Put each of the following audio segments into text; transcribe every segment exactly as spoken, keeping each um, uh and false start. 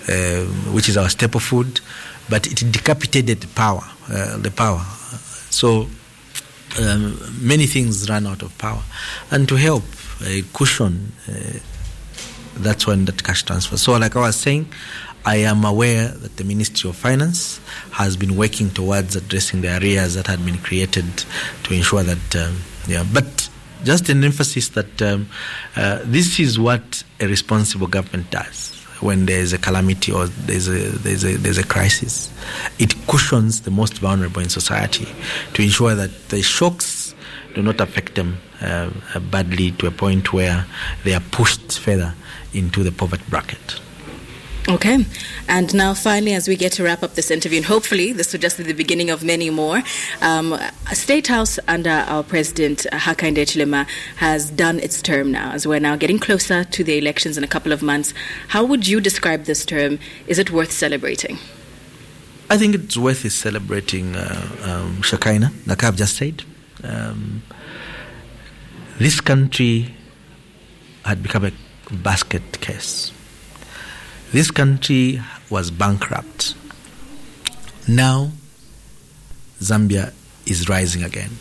uh, which is our staple food, but it decapitated the power, uh, the power. So um, many things ran out of power. And to help uh, cushion, uh, that's when that cash transfer. So like I was saying, I am aware that the Ministry of Finance has been working towards addressing the arrears that had been created to ensure that, um, yeah, but just an emphasis that um, uh, this is what a responsible government does when there is a calamity or there's a, there's a, there's a crisis. It cushions the most vulnerable in society to ensure that the shocks do not affect them uh, badly to a point where they are pushed further into the poverty bracket. Okay. And now finally, as we get to wrap up this interview, and hopefully this will just be the beginning of many more, um, State House under our President Hakainde Hichilema has done its term now, as we're now getting closer to the elections in a couple of months. How would you describe this term? Is it worth celebrating? I think it's worth celebrating, uh, um, Shekinah, like I've just said. Um, this country had become a basket case. This country was bankrupt. Now, Zambia is rising again.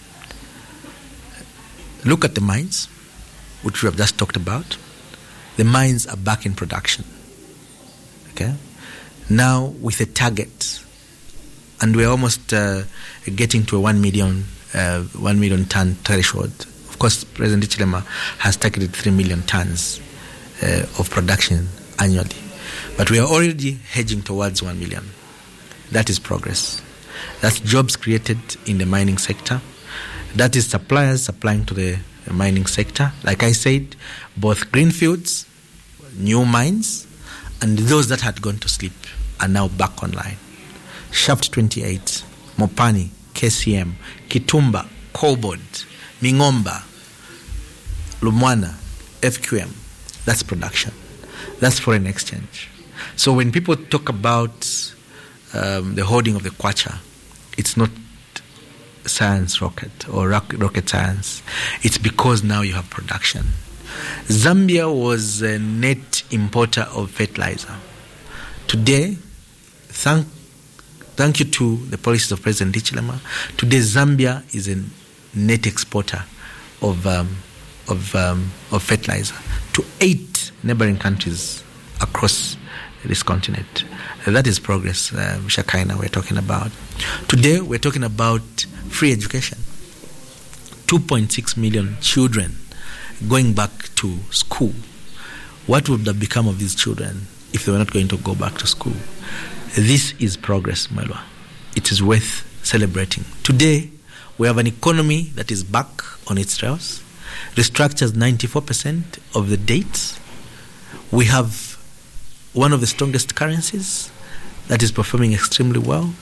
Look at the mines, which we have just talked about. The mines are back in production. Okay? Now, with a target, and we're almost uh, getting to a one million, uh, one million ton threshold. Of course, President Hichilema has targeted three million tons uh, of production annually. But we are already hedging towards one million. That is progress. That's jobs created in the mining sector. That is suppliers supplying to the mining sector. Like I said, both greenfields, new mines, and those that had gone to sleep are now back online. Shaft twenty-eight, Mopani, K C M, Kitumba, Cobalt, Mingomba, Lumwana, F Q M. That's production. That's foreign exchange. So when people talk about um, the hoarding of the kwacha, it's not science rocket or rocket science. It's because now you have production. Zambia was a net importer of fertilizer. Today, thank thank you to the policies of President Hichilema, today Zambia is a net exporter of um, of um, of fertilizer to eight neighboring countries across this continent. Uh, that is progress, uh, Shekinah, we're talking about. Today, we're talking about free education. two point six million children going back to school. What would have become of these children if they were not going to go back to school? This is progress, Melwa. It is worth celebrating. Today, we have an economy that is back on its rails, restructures ninety-four percent of the dates. We have one of the strongest currencies that is performing extremely well.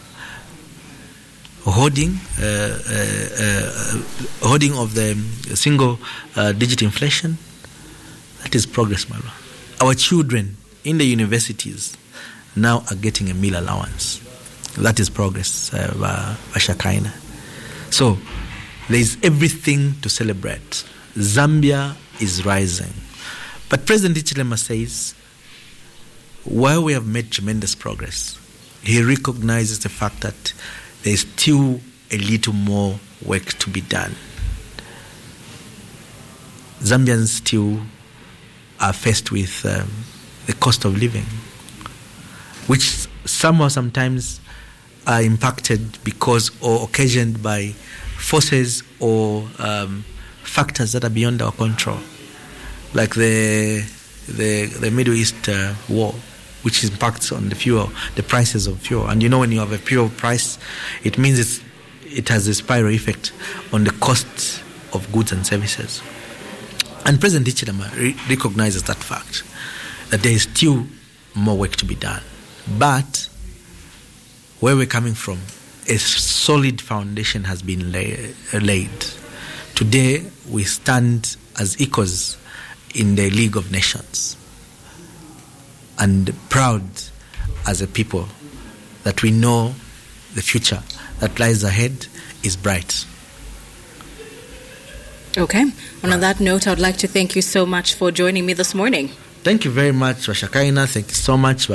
Hoarding, uh, uh, uh, hoarding of the single uh, digit inflation. That is progress, Marwa. Our children in the universities now are getting a meal allowance. That is progress, uh, Shekinah. So there is everything to celebrate. Zambia is rising. But President Hichilema says, while we have made tremendous progress, he recognizes the fact that there is still a little more work to be done. Zambians still are faced with um, the cost of living, which somehow sometimes are impacted because or occasioned by forces or um, factors that are beyond our control, like the the, the Middle East uh, war, which impacts on the fuel, the prices of fuel. And you know, when you have a fuel price, it means it's, it has a spiral effect on the cost of goods and services. And President Hichilema re- recognizes that fact, that there is still more work to be done. But where we're coming from, a solid foundation has been lay- laid. Today, we stand as equals in the League of Nations, and proud as a people that we know the future that lies ahead is bright. Okay. And on that note, I would like to thank you so much for joining me this morning. Thank you very much, Shekinah. Thank you so much.